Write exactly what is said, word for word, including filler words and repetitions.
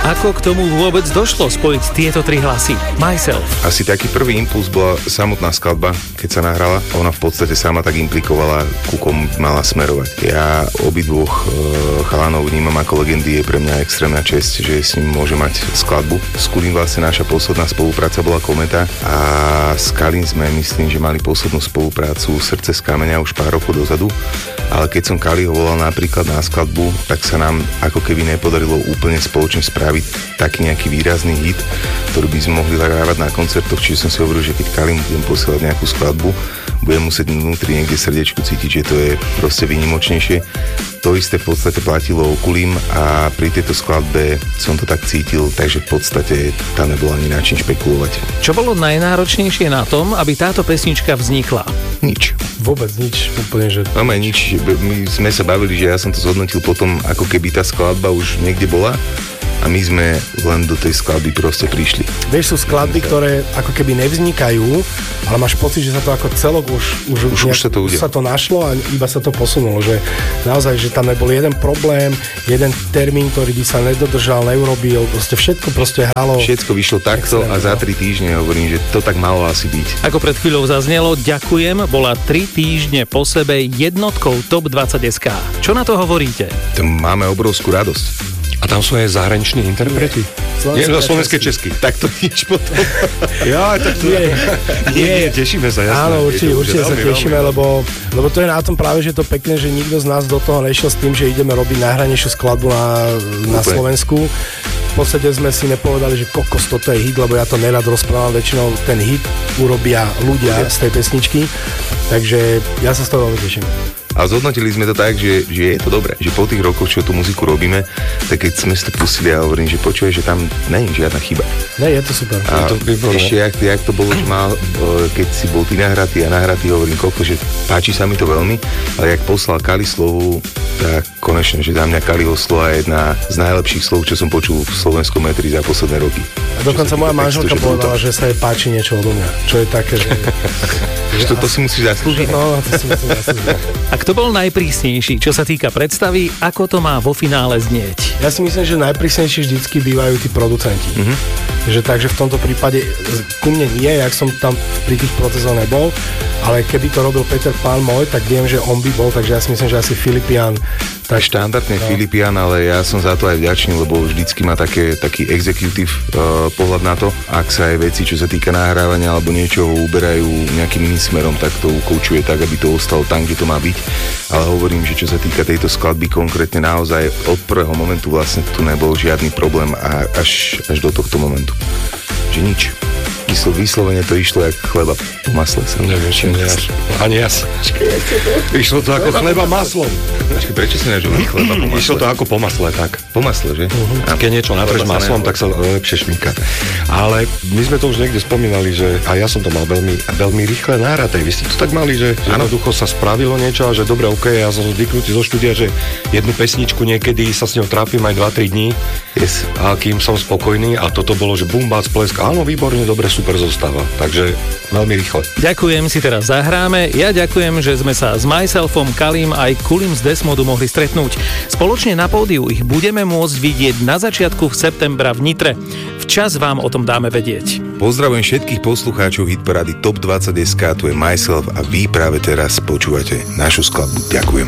Ako k tomu vôbec došlo spojiť tieto tri hlasy? Myself. Asi taký prvý impuls bola samotná skladba, keď sa nahrala. Ona v podstate sama tak implikovala, ku komu mala smerovať. Ja obidvoch e, chalanov vnímam ako legendy, je pre mňa extrémna česť, že s ním môže mať skladbu. S Kulim vlastne naša posledná spolupráca bola Kometa a s Kalim sme, myslím, že mali poslednú spoluprácu Srdce z kameňa už pár rokov dozadu. Ale keď som Kaliho volal napríklad na skladbu, tak sa nám ako keby nepodarilo úplne spoločne spraviť taký nejaký výrazný hit, ktorý by sme mohli zahrávať na koncertoch, čiže som si hovoril, že keď Kalim budem posielať nejakú skladbu, budem musieť vnútri niekde srdiečku cítiť, že to je proste výnimočnejšie. To isté v podstate platilo o Kulim a pri tejto skladbe som to tak cítil, takže v podstate tam nebolo ani na čím špekulovať. Čo bolo najnáročnejšie na tom, aby táto pesnička vznikla? Nič. Vôbec nič, úplne, že... No nič, my sme sa bavili, že ja som to zhodnotil potom, ako keby tá skladba už niekde bola a my sme len do tej skladby proste prišli. Vieš, sú skladby, ktoré ako keby nevznikajú, ale máš pocit, že sa to ako celok už, už, už, nejak, už, sa, to už sa to našlo a iba sa to posunulo, že naozaj, že tam nebol jeden problém, jeden termín, ktorý by sa nedodržal, neurobil, proste všetko proste hralo. Všetko vyšlo takto a za tri týždne hovorím, že to tak malo asi byť. Ako pred chvíľou zaznelo, ďakujem, bola tri týždne po sebe jednotkou Top dvadsať bodka es ká. Čo na to hovoríte? To máme obrovskú radosť. A tam sú aj zahraniční interpreti? Nie, no, slovenské česky. Tak to nič potom. Ja, tak to nie. Nie, tešíme sa, jasné. Áno, určite, určite sa tešíme, lebo, lebo to je na tom práve, že to pekné, že nikto z nás do toho nešiel s tým, že ideme robiť najhranejšiu skladbu na, na Slovensku. V podstate sme si nepovedali, že kokos, toto je hit, lebo ja to nerad rozprávam, väčšinou ten hit urobia ľudia z tej pesničky, takže ja sa z toho veľmi teším. A zhodnotili sme to tak, že, že je to dobré, že po tých rokoch, čo tú muziku robíme, tak keď sme si to pustili a hovorím, že počuješ, že tam nie je žiadna chyba. Ne, je to super. A je to ešte, jak, jak to bolo, že mal, keď si bol ty nahratý a nahratý, hovorím, koľko, že páči sa mi to veľmi, ale jak poslal Kali slovu, tak konečne, že za mňa Kaliho slova je jedna z najlepších slov, čo som počul v slovenskom metri za posledné roky. A dokonca moja manželka povedala, že sa jej páči niečo odo mňa, čo je také, že... že to, to si musíš zaslúžiť. No, to si musím zaslúžiť. A kto bol najprísnejší, čo sa týka predstavy, ako to má vo finále znieť? Ja si myslím, že najprísnejší vždycky bývajú tí producenti. Mm-hmm. Že takže v tomto prípade ku mne nie, jak som tam pri tých procesoch nebol, ale keby to robil Peter Pán môj, tak viem, že on by bol, takže ja si myslím, že asi Filipian. Tak štandardne no. Filipian, ale ja som za to aj vďačný, lebo vždycky má také, taký executive uh, pohľad na to. Ak sa aj veci, čo sa týka nahrávania alebo niečoho uberajú nejakým iným smerom, tak to ukoučuje tak, aby to ostalo tam, kde to má byť. Ale hovorím, že čo sa týka tejto skladby konkrétne naozaj od prvého momentu vlastne tu nebol žiadny problém a až, až do tohto momentu. Že nič. Vyslovene to išlo jak chleba po masle. Neviem, či nie. Ani ja. Išlo to ako chleba maslom. Počkej, prečo si nežil chleba po masle? Išlo to ako po masle, tak. Po masle, že? Uh-huh. Keď niečo natreš maslom, tak sa lepšie šmíka. Ale my sme to už niekde spomínali, že a ja som to mal veľmi, veľmi rýchle náraté. Vy ste to tak mali, že jednoducho sa spravilo niečo a že dobre, ok, ja som zvyknutý zo štúdia, že jednu pesničku niekedy sa s ňou trápim aj dva tri dní. Yes. A kým som spokojný a toto bolo, že bum, bác, plesk, áno, výborne, dobre, super zostáva. Takže veľmi rýchle. Ďakujem, si teraz zahráme. Ja ďakujem, že sme sa s Myselfom, Kalim aj Kulim z Desmodu mohli stretnúť. Spoločne na pódiu ich budeme môcť vidieť na začiatku septembra v Nitre. Včas vám o tom dáme vedieť. Pozdravujem všetkých poslucháčov hitparády Top dvadsať bodka es ká, tu je Myself a vy práve teraz počúvate našu skladbu. Ďakujem.